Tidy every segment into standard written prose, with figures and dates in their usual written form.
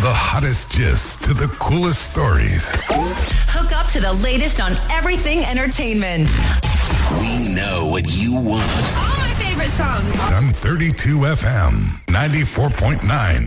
the hottest gist to the coolest stories. Hook up to the latest on everything entertainment. We know what you want. All my favorite songs. On 32 FM, 94.9.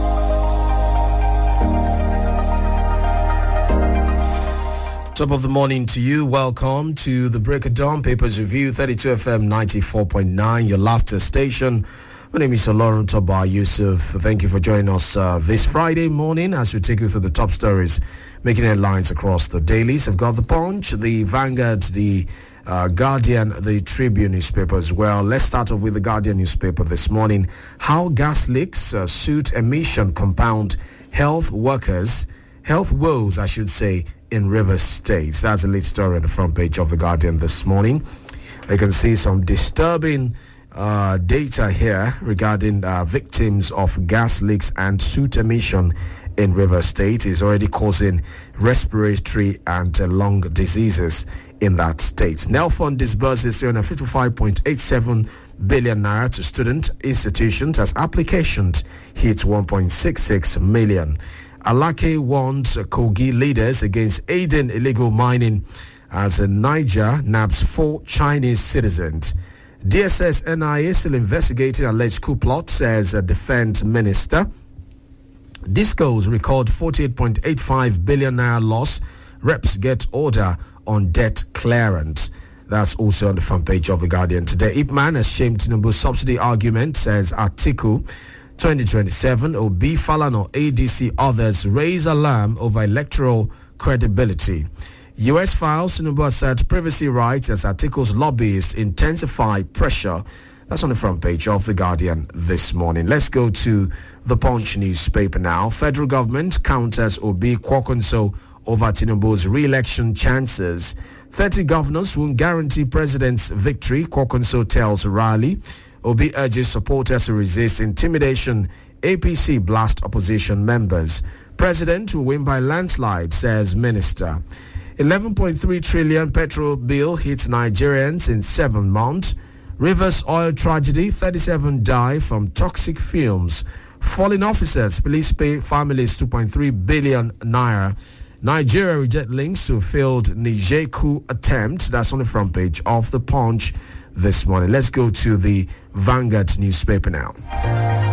Top of the morning to you. Welcome to the Break of Dawn Papers Review, 32 FM 94.9, your laughter station. My name is Olorun Toba Yusuf. Thank you for joining us this Friday morning as we take you through the top stories making headlines across the dailies. I've got the Punch, the Vanguard, the Guardian, the Tribune newspaper as well. Let's start off with the Guardian newspaper this morning. How gas leaks suit emission compound health woes, I should say, in Rivers State. That's the lead story on the front page of the Guardian this morning. You can see some disturbing data here regarding victims of gas leaks and soot emission in Rivers State. Is already causing respiratory and lung diseases in that state. Nelfund disburses 355.87 billion naira to student institutions as applications hit 1.66 million. Alake warns Kogi leaders against aiding illegal mining as Niger nabs 4 Chinese citizens. DSS NIA still investigating alleged coup plot, says a defense minister. Discos record 48.85 billion naira loss. Reps get order on debt clearance. That's also on the front page of the Guardian today. Ipman has shamed Tinubu's subsidy argument, says Atiku. 2027, Obi, Falana, ADC, others raise alarm over electoral credibility. U.S. files Tinubu said privacy rights as Atiku's lobbyists intensify pressure. That's on the front page of The Guardian this morning. Let's go to the Punch newspaper now. Federal government counters Obi Kwakunso over Tinubu's re-election chances. 30 governors won't guarantee president's victory, Kwakunso tells rally. Obi urges supporters to resist intimidation. APC blast opposition members. President will win by landslide, says minister. 11.3 trillion petrol bill hits Nigerians in 7 months. Rivers oil tragedy, 37 die from toxic fumes. Fallen officers, police pay families 2.3 billion naira. Nigeria reject links to failed Niger coup attempt. That's on the front page of the Punch this morning. Let's go to the Vanguard newspaper now.